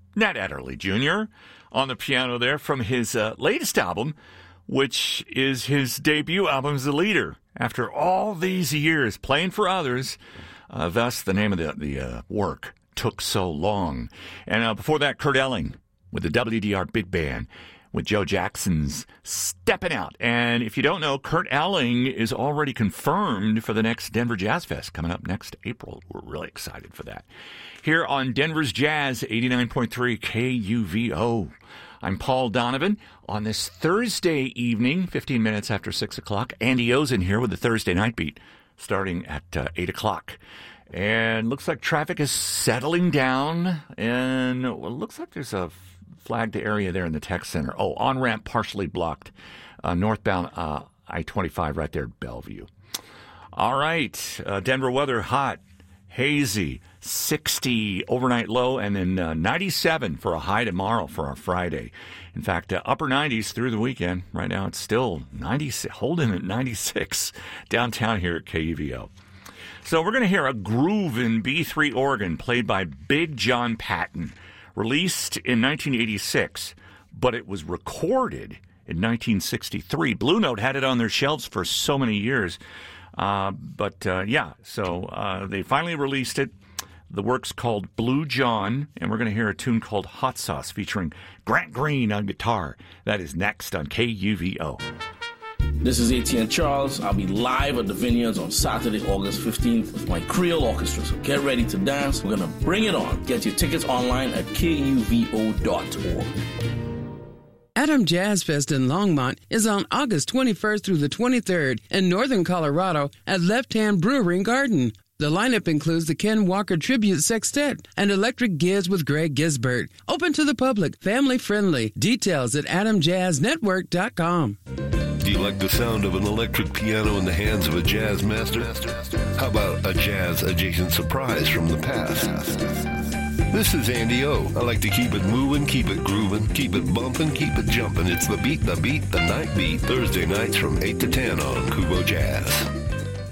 Nat Adderley Jr. on the piano there from his latest album, which is his debut album as a leader. After all these years playing for others, thus the name of the work, Took So Long. And before that, Kurt Elling with the WDR Big Band, with Joe Jackson's Steppin' Out. And if you don't know, Kurt Elling is already confirmed for the next Denver Jazz Fest coming up next April. We're really excited for that. Here on Denver's Jazz, 89.3 KUVO. I'm Paul Donovan. On this Thursday evening, 15 minutes after 6 o'clock, Andy Ozen here with the Thursday Night Beat, starting at 8 o'clock. And looks like traffic is settling down, and it looks like there's a flagged area there in the tech center. Oh, on-ramp partially blocked, northbound I-25 right there at Bellevue. All right, Denver weather, hot, hazy, 60 overnight low, and then 97 for a high tomorrow for our Friday. In fact, upper 90s through the weekend. Right now it's still 96, holding at 96 downtown here at KUVO. So we're going to hear a groove in B3 organ played by Big John Patton, released in 1986, but it was recorded in 1963. Blue Note had it on their shelves for so many years. So they finally released it. The work's called Blue John, and we're going to hear a tune called Hot Sauce featuring Grant Green on guitar. That is next on KUVO. This is ATN Charles. I'll be live at the Vineyards on Saturday, August 15th with my Creole Orchestra. So get ready to dance. We're going to bring it on. Get your tickets online at kuvo.org. Adam Jazz Fest in Longmont is on August 21st through the 23rd in northern Colorado at Left Hand Brewery and Garden. The lineup includes the Ken Walker Tribute Sextet and Electric Giz with Greg Gisbert. Open to the public, family friendly. Details at adamjazznetwork.com. Do you like the sound of an electric piano in the hands of a jazz master? How about a jazz-adjacent surprise from the past? This is Andy O. I like to keep it moving, keep it grooving, keep it bumping, keep it jumping. It's the night beat, Thursday nights from 8 to 10 on Kubo Jazz.